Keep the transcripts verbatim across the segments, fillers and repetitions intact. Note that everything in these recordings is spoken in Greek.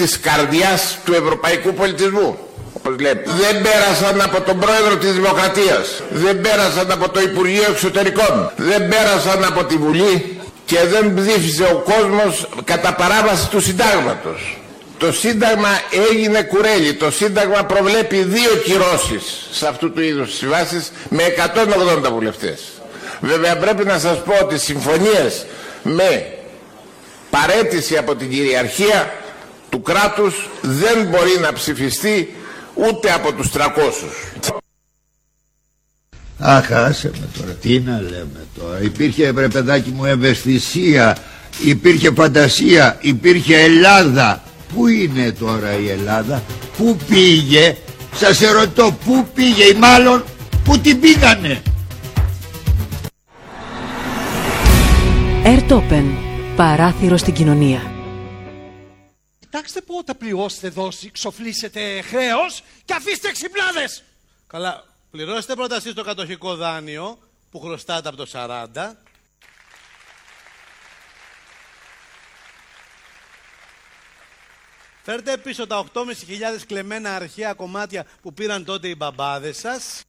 της καρδιάς του ευρωπαϊκού πολιτισμού. Όπως λέμε. Δεν πέρασαν από τον πρόεδρο της Δημοκρατίας, δεν πέρασαν από το Υπουργείο Εξωτερικών, δεν πέρασαν από τη Βουλή και δεν ψήφισε ο κόσμος κατά παράβαση του συντάγματος. Το Σύνταγμα έγινε κουρέλι. Το Σύνταγμα προβλέπει δύο κυρώσεις σε αυτού του είδους συμβάσεις με εκατόν ογδόντα βουλευτές. Βέβαια πρέπει να σας πω ότι συμφωνίες με παραίτηση από την κυριαρχία του κράτους δεν μπορεί να ψηφιστεί ούτε από τους τριακόσιους. Αχ, άσε με τώρα, τι να λέμε τώρα. Υπήρχε, βρε παιδάκι μου, ευαισθησία, υπήρχε φαντασία, υπήρχε Ελλάδα. Πού είναι τώρα η Ελλάδα, πού πήγε, σας ερωτώ, πού πήγε ή μάλλον πού την πήγανε. Ερτόπεν, παράθυρο στην κοινωνία. Κοιτάξτε πότε πληρώσετε δόση, ξοφλήσετε χρέος και αφήστε ξυπνάδες. Καλά, πληρώστε πρώτα εσείς το κατοχικό δάνειο που χρωστάτε από το σαράντα. Φέρτε πίσω τα οκτώ χιλιάδες πεντακόσια κλεμμένα αρχαία κομμάτια που πήραν τότε οι μπαμπάδες σας.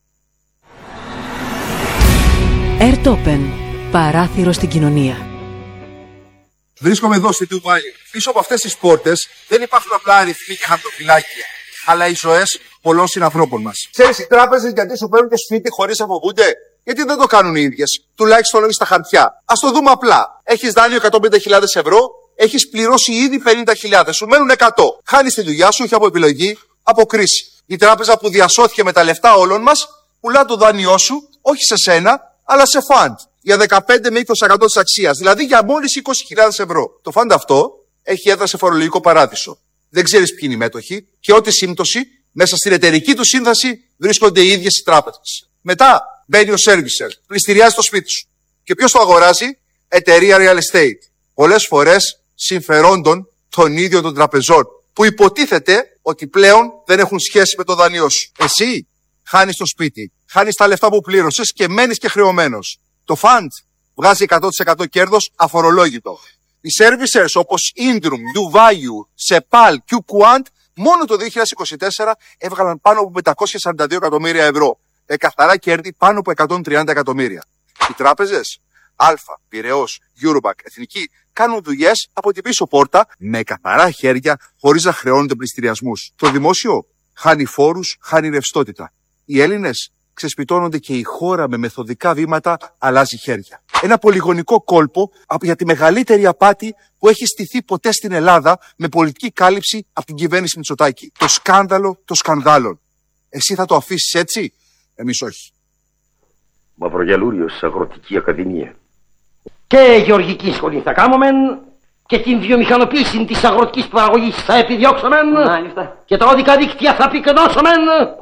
Ερτόπεν, παράθυρο στην κοινωνία. Βρίσκομαι εδώ στη Ντουμπάι. Πίσω από αυτές τις πόρτες δεν υπάρχουν απλά αριθμοί και χαρτοφυλάκια, αλλά οι ζωές πολλών συνανθρώπων μας. Ξέρεις, οι τράπεζες γιατί σου παίρνουν το σπίτι χωρίς να φοβούνται? Γιατί δεν το κάνουν οι ίδιες, τουλάχιστον όχι στα χαρτιά. Ας το δούμε απλά. Έχεις δάνειο εκατόν πενήντα χιλιάδες ευρώ, έχεις πληρώσει ήδη πενήντα χιλιάδες, σου μένουν εκατό. Χάνεις τη δουλειά σου, όχι από επιλογή, από κρίση. Η τράπεζα που διασώθηκε με τα λεφτά όλων μας, πουλά το δάνειό σου, όχι σε σένα, αλλά σε φαντ. Για δεκαπέντε με είκοσι τοις εκατό της αξίας, δηλαδή για μόλις είκοσι χιλιάδες ευρώ. Το φαντ αυτό έχει έδρα σε φορολογικό παράδεισο. Δεν ξέρεις ποιοι είναι οι μέτοχοι και ό,τι σύμπτωση μέσα στην εταιρική του σύνθεση βρίσκονται οι ίδιες οι τράπεζες. Μετά μπαίνει ο servicer, πληστηριάζει το σπίτι σου. Και ποιος το αγοράζει? Εταιρεία real estate. Πολλές φορές συμφερόντων των ίδιων των τραπεζών, που υποτίθεται ότι πλέον δεν έχουν σχέση με το δάνειό σου. Εσύ χάνεις το σπίτι, χάνεις τα λεφτά που πλήρωσες και μένεις και χρεωμένος. Το fund βγάζει εκατό τοις εκατό κέρδος αφορολόγητο. Οι servicers όπως Indrum, DoValue, Sepal, QQuant μόνο το δύο χιλιάδες είκοσι τέσσερα έβγαλαν πάνω από πεντακόσια σαράντα δύο εκατομμύρια ευρώ. Με καθαρά κέρδη πάνω από εκατόν τριάντα εκατομμύρια. Οι τράπεζες Αλφα, Πειραιώς, Eurobank, Εθνική κάνουν δουλειές από την πίσω πόρτα με καθαρά χέρια χωρίς να χρεώνονται πληστηριασμούς. Το δημόσιο χάνει φόρους, χάνει ρευστότητα. Οι Έλληνες ξεσπιτώνονται και η χώρα με μεθοδικά βήματα αλλάζει χέρια. Ένα πολυγωνικό κόλπο για τη μεγαλύτερη απάτη που έχει στηθεί ποτέ στην Ελλάδα με πολιτική κάλυψη από την κυβέρνηση Μητσοτάκη. Το σκάνδαλο των σκανδάλων. Εσύ θα το αφήσεις έτσι? Εμείς όχι. Μαυρογιαλούριος, Αγροτική Ακαδημία. Και γεωργική σχολή θα κάνουμε και την βιομηχανοποίηση της αγροτικής παραγωγής θα επιδιώξουμε. Μάλιστα. Και τα οδικά δίκτυα θα πυκνώσουμε.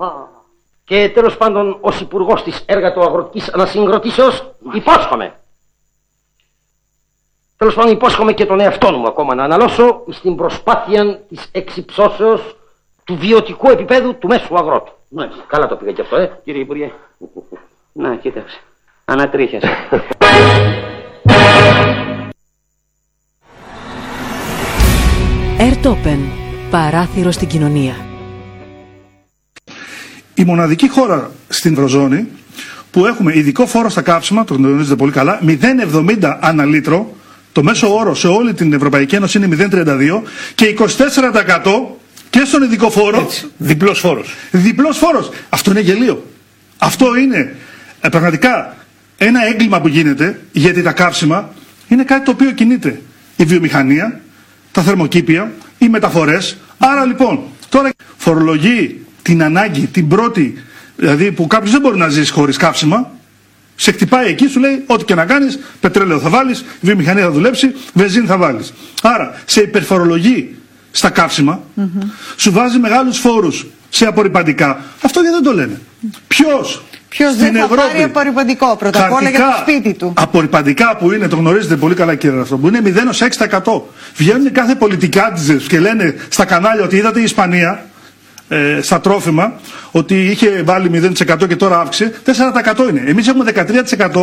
Και τέλος πάντων ως υπουργός της εργατοαγροτικής ανασυγκροτήσεως υπόσχομαι. Τέλος πάντων υπόσχομαι και τον εαυτό μου ακόμα να αναλώσω στην προσπάθεια της εξυψώσεως του βιωτικού επίπεδου του μέσου αγρότου. Μάλιστα. Καλά το πήγα και αυτό, ε, κύριε Υπουργέ. Να, κοίταξε. Ανατρίχιασε. Ερτόπεν, παράθυρο στην κοινωνία. Η μοναδική χώρα στην Ευρωζώνη που έχουμε ειδικό φόρο στα καύσιμα, το γνωρίζετε πολύ καλά, μηδέν κόμμα εβδομήντα ανά λίτρο, το μέσο όρο σε όλη την Ευρωπαϊκή Ένωση είναι μηδέν κόμμα τριάντα δύο και είκοσι τέσσερα τοις εκατό και στον ειδικό φόρο. Έτσι, διπλός φόρος. Διπλός φόρος. Αυτό είναι γελίο. Αυτό είναι ε, πραγματικά ένα έγκλημα που γίνεται, γιατί τα καύσιμα είναι κάτι το οποίο κινείται η βιομηχανία, τα θερμοκήπια, οι μεταφορές. Άρα λοιπόν τώρα φορολογεί την ανάγκη, την πρώτη, δηλαδή που κάποιος δεν μπορεί να ζήσει χωρίς καύσιμα, σε χτυπάει εκεί, σου λέει ό,τι και να κάνεις, πετρέλαιο θα βάλεις, βιομηχανία θα δουλέψει, βενζίνη θα βάλεις. Άρα σε υπερφορολογεί στα καύσιμα, mm-hmm. σου βάζει μεγάλους φόρους σε απορρυπαντικά. Αυτό γιατί δεν το λένε. Ποιος Ποιος δεν θα Ευρώπη, πάρει απορρυπαντικό πρώτα απ' όλα για το σπίτι του. Απορρυπαντικά που είναι, το γνωρίζετε πολύ καλά κύριε αυτό, που είναι μηδέν έως έξι τοις εκατό. Βγαίνουν κάθε πολιτικάτζες και λένε στα κανάλια ότι είδατε η Ισπανία ε, στα τρόφιμα ότι είχε βάλει μηδέν τοις εκατό και τώρα αύξησε. τέσσερα τοις εκατό είναι. Εμείς έχουμε δεκατρία τοις εκατό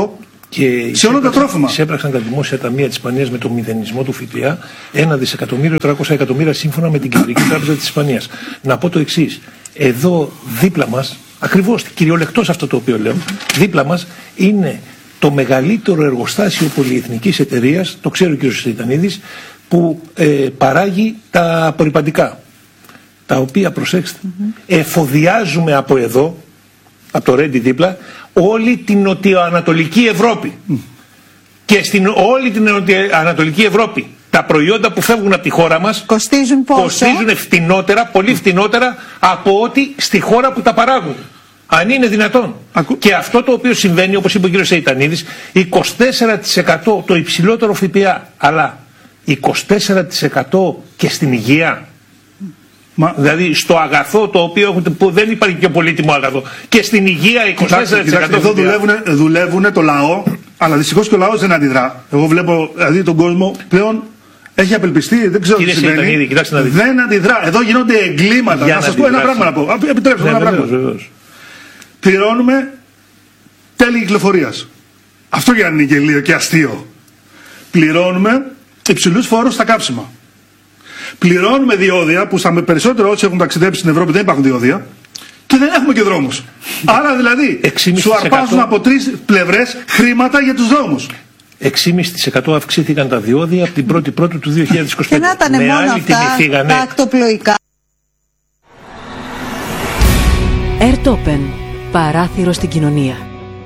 Και σε όλα τα τρόφιμα. Εισέπραξαν τα δημόσια ταμεία της Ισπανίας με το μηδενισμό του ΦΠΑ ένα δισεκατομμύριο τριακόσια εκατομμύρια σύμφωνα με την Κεντρική Τράπεζα της Ισπανίας. Να πω το εξής. Εδώ δίπλα μας, ακριβώς κυριολεκτός αυτό το οποίο λέω, δίπλα μας είναι το μεγαλύτερο εργοστάσιο πολυεθνικής εταιρείας, το ξέρει ο κ. Σεϊτανίδης, που ε, παράγει τα απορρυπαντικά. Τα οποία, προσέξτε, mm-hmm. εφοδιάζουμε από εδώ, από το Ρέντι δίπλα, όλη την νοτιοανατολική Ευρώπη. Mm. Και στην όλη την νοτιοανατολική Ευρώπη τα προϊόντα που φεύγουν από τη χώρα μας κοστίζουν πόσο? Κοστίζουν φτηνότερα, πολύ φτηνότερα από ό,τι στη χώρα που τα παράγουν. Αν είναι δυνατόν. Ακού... Και αυτό το οποίο συμβαίνει, όπως είπε ο κ. Σεϊτανίδης, είκοσι τέσσερα τοις εκατό το υψηλότερο ΦΠΑ, αλλά είκοσι τέσσερα τοις εκατό και στην υγεία. Μα... Δηλαδή στο αγαθό το οποίο έχουν, που δεν υπάρχει και πολύτιμο αγαθό. Και στην υγεία είκοσι τέσσερα τοις εκατό. Κοιτάξτε, εδώ δουλεύουν, δουλεύουν το λαό, αλλά δυστυχώς και ο λαός δεν αντιδρά. Εγώ βλέπω δηλαδή τον κόσμο πλέον έχει απελπιστεί, δεν ξέρω τι συμβαίνει. Δεν αντιδρά. Εδώ γίνονται εγκλήματα. Για να σας πω ένα πράγμα να πω. Επιτρέψτε ναι, ένα πράγμα. Βεβαίως, βεβαίως. Πληρώνουμε τέλη κυκλοφορίας. Αυτό για να είναι γελίο και αστείο. Πληρώνουμε υψηλούς φόρους στα κάψιμα. Πληρώνουμε διόδια που στα περισσότερα όσοι έχουν ταξιδέψει στην Ευρώπη δεν υπάρχουν διόδια και δεν έχουμε και δρόμους. Άρα δηλαδή σου αρπάζουν από τρεις πλευρές χρήματα για τους δρόμους. έξι κόμμα πέντε τοις εκατό αυξήθηκαν τα διόδια από την πρώτη Πρώτου του δύο χιλιάδες είκοσι πέντε. Και να ήταν μόνο αυτά τα ακτοπλοϊκά. Ερτόπεν, παράθυρο στην κοινωνία.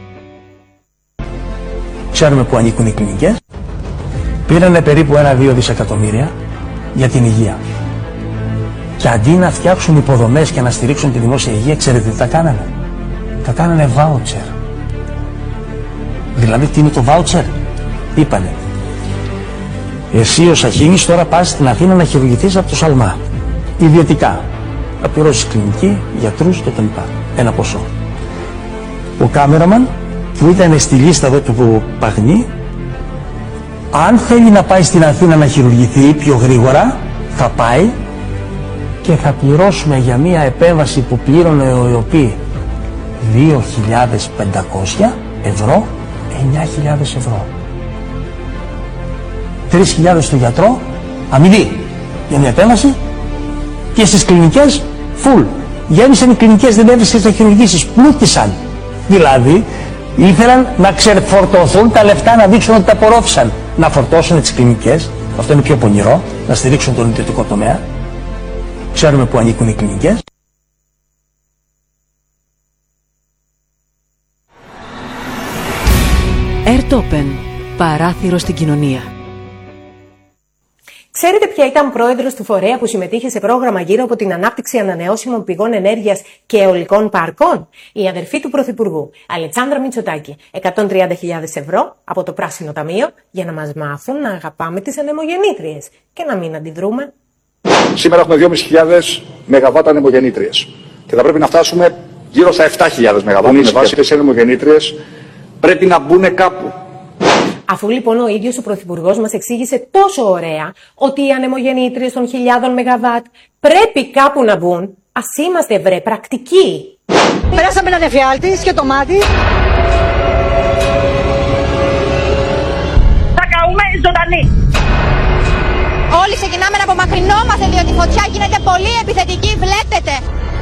Ξέρουμε που ανήκουν οι κλινικές. Πήρανε περίπου ένα δύο δισεκατομμύρια για την υγεία. Και αντί να φτιάξουν υποδομές και να στηρίξουν τη δημόσια υγεία, ξέρετε τι τα κάνανε? Τα κάνανε βάουτσερ. Δηλαδή τι είναι το βάουτσερ? Είπανε, εσύ ο Σαχίνης τώρα πας στην Αθήνα να χειρουργηθείς από το Σαλμά. Ιδιωτικά. Να πληρώσεις κλινική, γιατρούς κτλ. Ένα ποσό. Ο κάμεραμαν που ήταν στη λίστα εδώ του Παγνή, αν θέλει να πάει στην Αθήνα να χειρουργηθεί πιο γρήγορα, θα πάει και θα πληρώσουμε για μία επέμβαση που πλήρωνε ο ΕΟΠΗ δύο χιλιάδες πεντακόσια ευρώ, εννιά χιλιάδες ευρώ. τρεις χιλιάδες στο γιατρό, αμοιβή για μια επέμβαση, και στις κλινικές, full. Γέμισαν οι κλινικές, δεν έβρισκες να χειρουργήσεις, πλούτησαν. Δηλαδή, ήθελαν να ξεφορτωθούν τα λεφτά, να δείξουν ότι τα απορρόφησαν. Να φορτώσουν τις κλινικές, αυτό είναι πιο πονηρό, να στηρίξουν τον ιδιωτικό τομέα. Ξέρουμε που ανήκουν οι κλινικές. Ερτόπεν, παράθυρο στην κοινωνία. Ξέρετε ποια ήταν πρόεδρος του φορέα που συμμετείχε σε πρόγραμμα γύρω από την ανάπτυξη ανανεώσιμων πηγών ενέργειας και αιωλικών παρκών? Η αδερφή του Πρωθυπουργού, Αλεξάνδρα Μητσοτάκη. εκατόν τριάντα χιλιάδες ευρώ από το Πράσινο Ταμείο για να μας μάθουν να αγαπάμε τις ανεμογεννήτριες και να μην αντιδρούμε. Σήμερα έχουμε δυόμισι χιλιάδες μεγαβάτ ανεμογεννήτριες και θα πρέπει να φτάσουμε γύρω στα επτά χιλιάδες μεγαβάτ. Με βάση αυτές οι ανεμογεννήτριες πρέπει να μπουν κάπου. Αφού λοιπόν ο ίδιος ο Πρωθυπουργός μας εξήγησε τόσο ωραία ότι οι ανεμογεννήτριες των χιλιάδων μεγαβάτ πρέπει κάπου να μπουν, ας είμαστε βρε πρακτικοί. Περάσαμε έναν εφιάλτη και το μάτι. Θα καούμε ζωντανοί. Όλοι ξεκινάμε να απομακρυνόμαστε διότι η φωτιά γίνεται πολύ επιθετική, βλέπετε.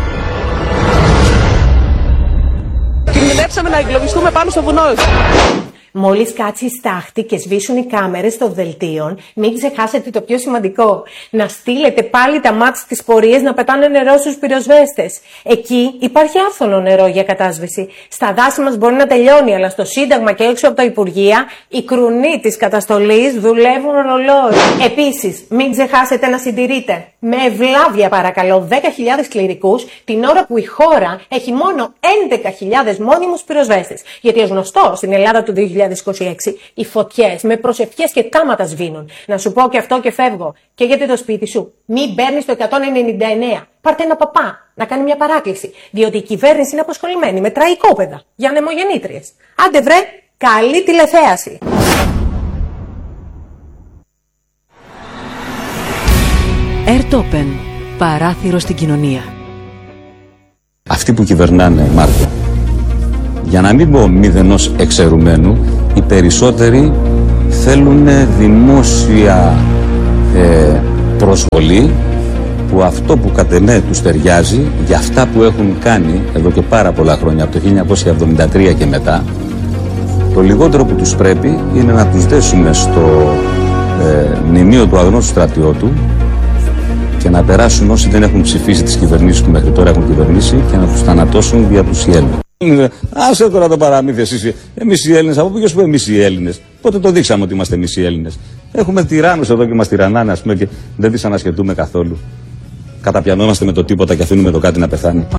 Κινδυνεύσαμε να εγκλωβιστούμε πάνω στο βουνό. Μόλις κάτσει η στάχτη και σβήσουν οι κάμερες των δελτίων, μην ξεχάσετε το πιο σημαντικό. Να στείλετε πάλι τα μάτς στις πορείες να πετάνε νερό στους πυροσβέστες. Εκεί υπάρχει άφθονο νερό για κατάσβεση. Στα δάση μας μπορεί να τελειώνει, αλλά στο Σύνταγμα και έξω από τα Υπουργεία, οι κρουνοί της καταστολής δουλεύουν ρολόι. Επίσης, μην ξεχάσετε να συντηρείτε με ευλάβεια παρακαλώ δέκα χιλιάδες κληρικούς την ώρα που η χώρα έχει μόνο έντεκα χιλιάδες μόνιμους πυροσβέστες. Γιατί ως γνωστό, στην Ελλάδα του δύο χιλιάδες είκοσι έξι οι φωτιές με προσευχές και κάματα σβήνουν. Να σου πω και αυτό και φεύγω. Και γιατί το σπίτι σου. Μην παίρνεις το εκατόν ενενήντα εννέα. Πάρτε ένα παπά να κάνει μια παράκληση. Διότι η κυβέρνηση είναι απασχολημένη με τραϊκόπεδα για ανεμογεννήτριες. Άντε βρε, καλή τηλεθέαση. Ερτόπεν, παράθυρο στην κοινωνία. Αυτοί που κυβερνάνε, Μάρκο, για να μην πω μηδενός εξαιρουμένου, περισσότεροι θέλουν δημόσια ε, προσβολή, που αυτό που κατ' εμέ τους ταιριάζει για αυτά που έχουν κάνει εδώ και πάρα πολλά χρόνια, από το χίλια εννιακόσια εβδομήντα τρία και μετά, το λιγότερο που τους πρέπει είναι να τους δέσουμε στο ε, μνημείο του αγνώστου στρατιώτου και να περάσουν όσοι δεν έχουν ψηφίσει τις κυβερνήσεις που μέχρι τώρα έχουν κυβερνήσει και να τους θανατώσουν δια του Έλληνες. Άσε τώρα το παραμύθι εσείς, εμείς οι Έλληνες, από ποιος που εμείς οι Έλληνες, πότε το δείξαμε ότι είμαστε εμείς οι Έλληνες? Έχουμε τυράννους εδώ και μας τυραννάνε, ας πούμε, και δεν τις ανασχετούμε καθόλου. Καταπιανόμαστε με το τίποτα και αφήνουμε το κάτι να πεθάνει.